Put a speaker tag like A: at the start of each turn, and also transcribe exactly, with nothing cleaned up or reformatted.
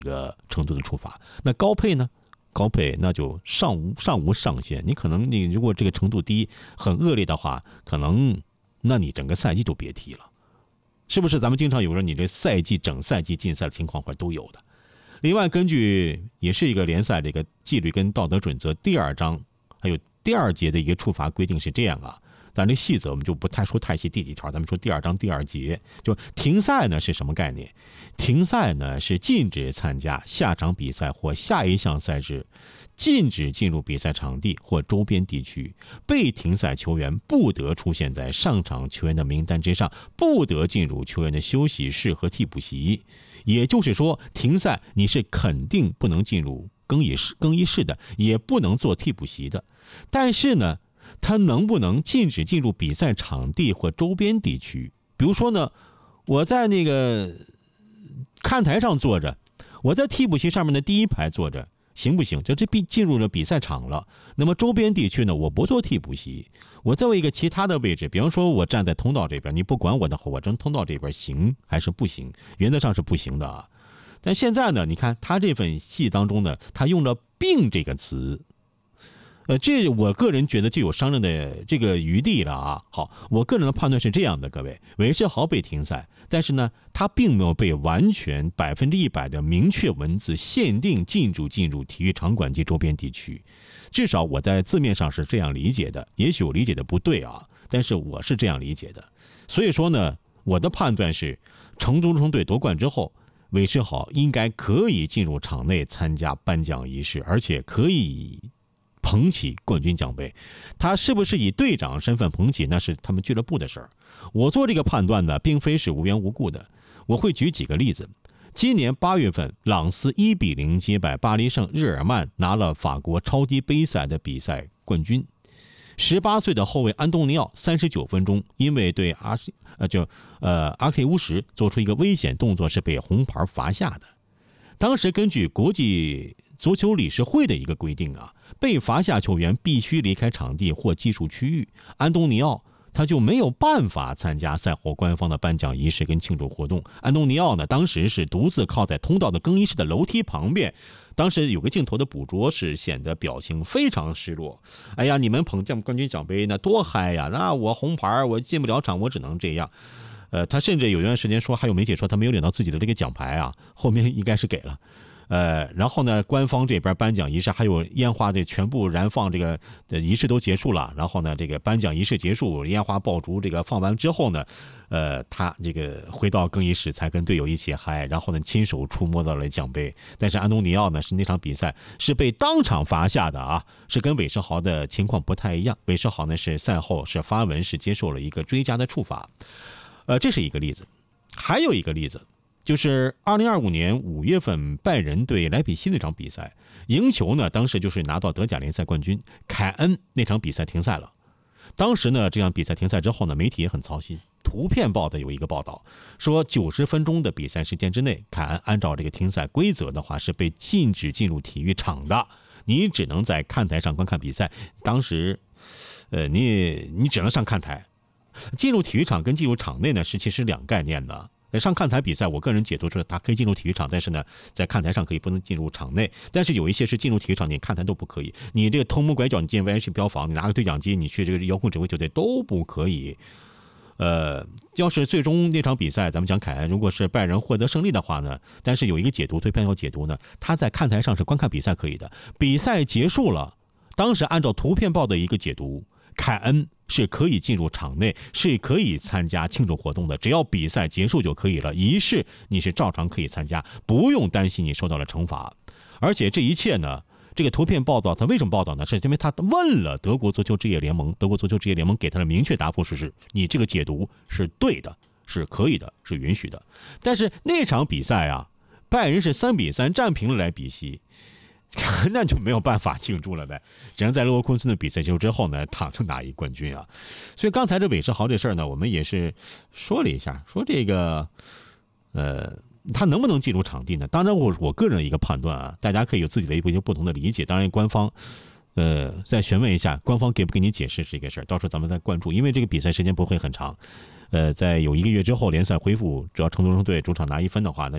A: 个程度的处罚。那高配呢？高配那就上无上无上限。你可能你如果这个程度低、很恶劣的话，可能那你整个赛季就别踢了，是不是？咱们经常有人你这赛季整赛季禁赛的情况会都有的。另外，根据也是一个联赛的一个纪律跟道德准则第二章还有第二节的一个处罚规定是这样啊。咱这细则我们就不太说太细第几条，咱们说第二章第二节，就停赛呢是什么概念？停赛呢是禁止参加下场比赛或下一项赛事，禁止进入比赛场地或周边地区。被停赛球员不得出现在上场球员的名单之上，不得进入球员的休息室和替补席。也就是说，停赛你是肯定不能进入更衣室、更衣室的，也不能坐替补席的。但是呢，他能不能禁止进入比赛场地或周边地区？比如说呢，我在那个看台上坐着，我在替补席上面的第一排坐着，行不行？这这必进入了比赛场了。那么周边地区呢，我不坐替补席，我作为一个其他的位置，比方说我站在通道这边，你不管我的话，我站通道这边行还是不行？原则上是不行的啊。但现在呢，你看他这份戏当中呢，他用了“并”这个词。呃，这我个人觉得就有商量的这个余地了啊。好，我个人的判断是这样的，各位，韦世豪被停赛，但是呢，他并没有被完全百分之一百的明确文字限定禁止进入体育场馆及周边地区。至少我在字面上是这样理解的，也许我理解的不对啊，但是我是这样理解的。所以说呢，我的判断是，成都中队夺冠之后，韦世豪应该可以进入场内参加颁奖仪式，而且可以捧起冠军奖杯。他是不是以队长身份捧起，那是他们俱乐部的事儿。我做这个判断呢，并非是无缘无故的。我会举几个例子。今年八月份，朗斯一比零击败巴黎圣日耳曼，拿了法国超级杯赛的比赛冠军。十八岁的后卫安东尼奥三十九分钟因为对阿呃就呃阿克乌什做出一个危险动作，是被红牌罚下的。当时根据国际足球理事会的一个规定啊，被罚下球员必须离开场地或技术区域。安东尼奥他就没有办法参加赛后官方的颁奖仪式跟庆祝活动。安东尼奥呢，当时是独自靠在通道的更衣室的楼梯旁边。当时有个镜头的捕捉是显得表情非常失落。哎呀，你们捧奖冠军奖杯那多嗨呀！那我红牌，我进不了场，我只能这样。呃，他甚至有一段时间说，还有媒体说他没有领到自己的这个奖牌啊，后面应该是给了。呃，然后呢，官方这边颁奖仪式还有烟花这全部燃放，这个仪式都结束了。然后呢，这个颁奖仪式结束，烟花爆竹这个放完之后呢，呃，他这个回到更衣室才跟队友一起嗨，然后呢，亲手触摸到了奖杯。但是安东尼奥呢，是那场比赛是被当场罚下的啊，是跟韦世豪的情况不太一样。韦世豪呢是赛后是发文是接受了一个追加的处罚。呃，这是一个例子。还有一个例子，就是二零二五年五月份拜仁对莱比锡那场比赛，赢球呢，当时就是拿到德甲联赛冠军。凯恩那场比赛停赛了。当时呢，这场比赛停赛之后呢，媒体也很操心。图片报的有一个报道说，九十分钟的比赛时间之内，凯恩按照这个停赛规则的话是被禁止进入体育场的，你只能在看台上观看比赛。当时，呃，你你只能上看台。进入体育场跟进入场内呢是其实两概念的。上看台比赛，我个人解读是他可以进入体育场，但是呢，在看台上可以不能进入场内。但是有一些是进入体育场，你看台都不可以。你这个偷摸拐角，你进歪曲标房，你拿个对讲机，你去这个遥控指挥球队都不可以。呃，要是最终那场比赛，咱们讲凯恩，如果是拜仁获得胜利的话呢，但是有一个解读，推片要解读呢，他在看台上是观看比赛可以的。比赛结束了，当时按照图片报的一个解读，凯恩是可以进入场内，是可以参加庆祝活动的，只要比赛结束就可以了。仪式你是照常可以参加，不用担心你受到了惩罚。而且这一切呢，这个图片报道他为什么报道呢？是因为他问了德国足球职业联盟，德国足球职业联盟给他的明确答复是，你这个解读是对的，是可以的，是允许的。但是那场比赛啊，拜仁是三比三战平了莱比锡。那就没有办法庆祝了呗，只能在勒沃库森的比赛结束之后呢，躺着拿一冠军啊。所以刚才这韦世豪这事儿呢，我们也是说了一下，说这个，呃，他能不能进入场地呢？当然我，我我个人的一个判断啊，大家可以有自己的一些不同的理解。当然，官方，呃，再询问一下，官方给不给你解释这个事儿，到时候咱们再关注，因为这个比赛时间不会很长。呃，在有一个月之后联赛恢复，只要成都中队主场拿一分的话，那